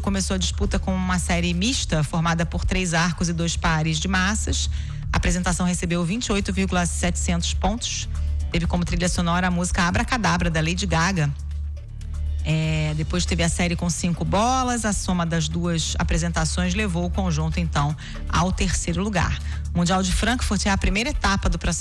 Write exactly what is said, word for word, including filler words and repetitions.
começou a disputa com uma série mista, formada por três arcos e dois pares de massas. A apresentação recebeu vinte e oito mil e setecentos pontos. Teve como trilha sonora a música Abracadabra, da Lady Gaga. É, depois teve a série com cinco bolas. A soma das duas apresentações levou o conjunto, então, ao terceiro lugar. O Mundial de Frankfurt é a primeira etapa do processo